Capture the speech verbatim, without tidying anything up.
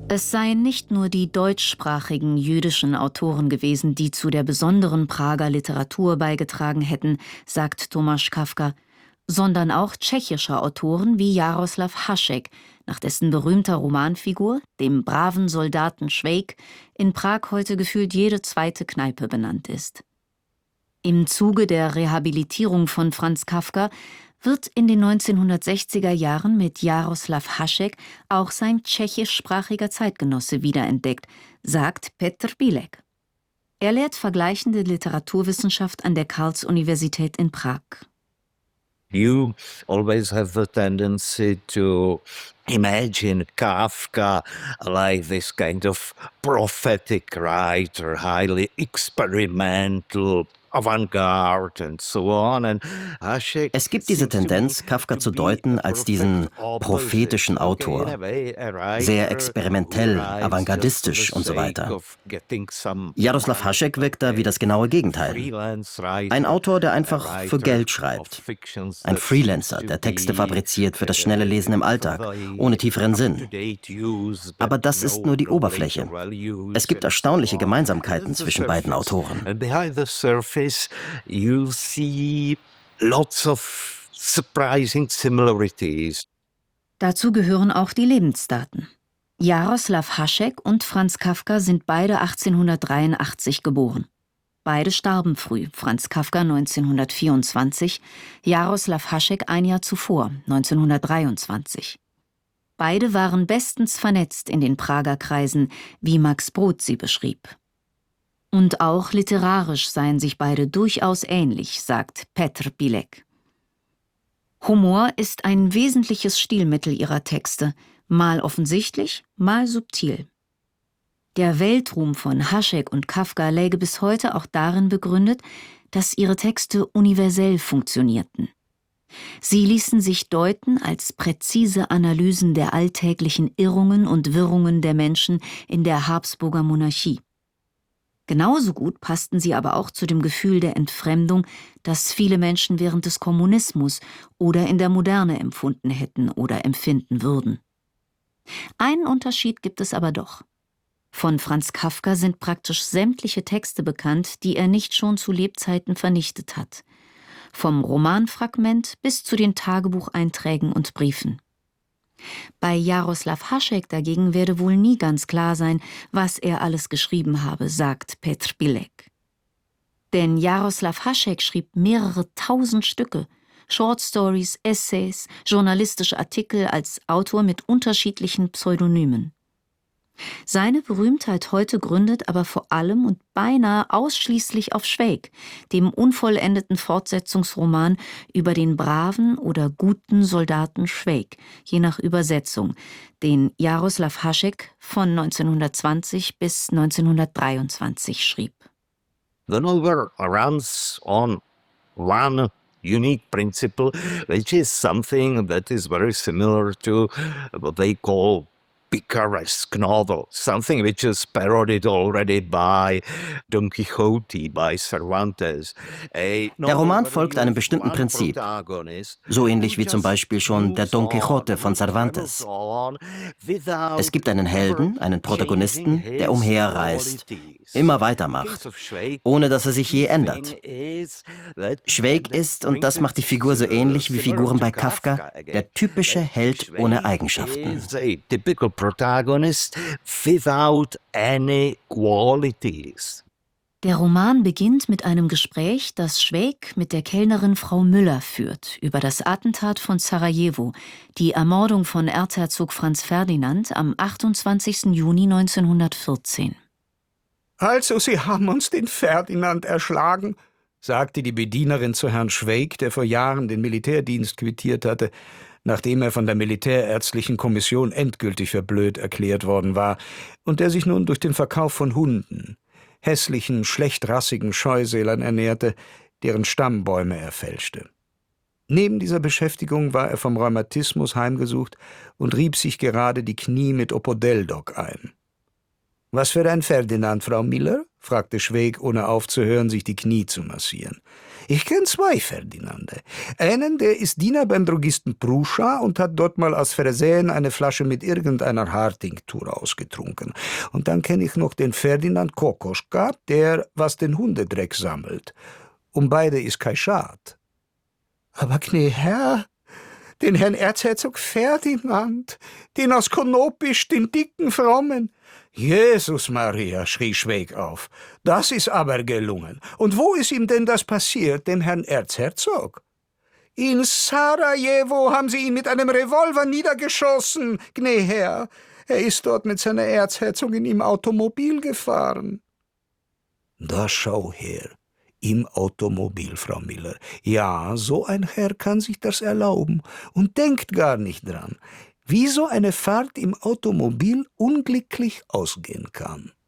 Es seien nicht nur die deutschsprachigen jüdischen Autoren gewesen, die zu der besonderen Prager Literatur beigetragen hätten, sagt Tomáš Kafka, sondern auch tschechische Autoren wie Jaroslav Hašek, nach dessen berühmter Romanfigur, dem braven Soldaten Švejk, in Prag heute gefühlt jede zweite Kneipe benannt ist. Im Zuge der Rehabilitierung von Franz Kafka wird in den neunzehnhundertsechziger Jahren mit Jaroslav Hašek auch sein tschechischsprachiger Zeitgenosse wiederentdeckt, sagt Petr Bilek. Er lehrt vergleichende Literaturwissenschaft an der Karls-Universität in Prag. You always have the tendency to imagine Kafka like this kind of prophetic writer, highly experimental, Avantgarde and so on. And Hašek Es gibt diese Tendenz, Kafka zu deuten als diesen prophetischen Autor, sehr experimentell, avantgardistisch und so weiter. Jaroslav Hašek wirkt da wie das genaue Gegenteil. Ein Autor, der einfach für Geld schreibt. Ein Freelancer, der Texte fabriziert für das schnelle Lesen im Alltag, ohne tieferen Sinn. Aber das ist nur die Oberfläche. Es gibt erstaunliche Gemeinsamkeiten zwischen beiden Autoren. You see lots of surprising similarities. Dazu gehören auch die Lebensdaten. Jaroslav Hašek und Franz Kafka sind beide achtzehnhundertdreiundachtzig geboren. Beide starben früh, Franz Kafka neunzehnhundertvierundzwanzig, Jaroslav Hašek ein Jahr zuvor, neunzehnhundertdreiundzwanzig. Beide waren bestens vernetzt in den Prager Kreisen, wie Max Brod sie beschrieb. Und auch literarisch seien sich beide durchaus ähnlich, sagt Petr Bilek. Humor ist ein wesentliches Stilmittel ihrer Texte, mal offensichtlich, mal subtil. Der Weltruhm von Hašek und Kafka läge bis heute auch darin begründet, dass ihre Texte universell funktionierten. Sie ließen sich deuten als präzise Analysen der alltäglichen Irrungen und Wirrungen der Menschen in der Habsburger Monarchie. Genauso gut passten sie aber auch zu dem Gefühl der Entfremdung, das viele Menschen während des Kommunismus oder in der Moderne empfunden hätten oder empfinden würden. Einen Unterschied gibt es aber doch. Von Franz Kafka sind praktisch sämtliche Texte bekannt, die er nicht schon zu Lebzeiten vernichtet hat. Vom Romanfragment bis zu den Tagebucheinträgen und Briefen. Bei Jaroslav Hašek dagegen werde wohl nie ganz klar sein, was er alles geschrieben habe, sagt Petr Bilek. Denn Jaroslav Hašek schrieb mehrere tausend Stücke, Short Stories, Essays, journalistische Artikel als Autor mit unterschiedlichen Pseudonymen. Seine Berühmtheit heute gründet aber vor allem und beinahe ausschließlich auf Švejk, dem unvollendeten Fortsetzungsroman über den braven oder guten Soldaten Švejk, je nach Übersetzung, den Jaroslav Hašek von neunzehnhundertzwanzig bis neunzehnhundertdreiundzwanzig schrieb. The novel runs on one unique principle, which is something that is very similar to what they call picaresque novel, something which is parodied already by Don Quixote, by Cervantes. Der Roman folgt einem bestimmten Prinzip, so ähnlich wie zum Beispiel schon der Don Quixote von Cervantes. Es gibt einen Helden, einen Protagonisten, der umherreist, immer weitermacht, ohne dass er sich je ändert. Švejk ist, und das macht die Figur so ähnlich wie Figuren bei Kafka, der typische Held ohne Eigenschaften. Protagonist without any qualities. Der Roman beginnt mit einem Gespräch, das Švejk mit der Kellnerin Frau Müller führt, über das Attentat von Sarajevo, die Ermordung von Erzherzog Franz Ferdinand am achtundzwanzigsten Juni neunzehnhundertvierzehn. Also, Sie haben uns den Ferdinand erschlagen, sagte die Bedienerin zu Herrn Švejk, der vor Jahren den Militärdienst quittiert hatte, nachdem er von der Militärärztlichen Kommission endgültig für blöd erklärt worden war und der sich nun durch den Verkauf von Hunden, hässlichen, schlechtrassigen Scheusälern ernährte, deren Stammbäume er fälschte. Neben dieser Beschäftigung war er vom Rheumatismus heimgesucht und rieb sich gerade die Knie mit Opodeldoc ein. »Was für ein Ferdinand, Frau Miller?« fragte Schweig, ohne aufzuhören, sich die Knie zu massieren. »Ich kenne zwei Ferdinande. Einen, der ist Diener beim Drogisten Pruscha und hat dort mal aus Versehen eine Flasche mit irgendeiner Haartinktur ausgetrunken. Und dann kenne ich noch den Ferdinand Kokoschka, der, was den Hundedreck sammelt. Um beide ist kein Schad.« »Aber gnä Herr, den Herrn Erzherzog Ferdinand, den aus Konopisch, den dicken Frommen.« »Jesus Maria«, schrie Schweig auf, »das ist aber gelungen. Und wo ist ihm denn das passiert, dem Herrn Erzherzog?« »In Sarajevo haben sie ihn mit einem Revolver niedergeschossen, gnä Herr. Er ist dort mit seiner Erzherzogin im Automobil gefahren.« »Da schau her, im Automobil, Frau Miller. Ja, so ein Herr kann sich das erlauben und denkt gar nicht dran, wie so eine Fahrt im Automobil unglücklich ausgehen kann.«